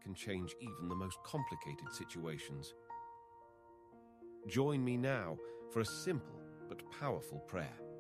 can change even the most complicated situations. Join me now for a simple but powerful prayer.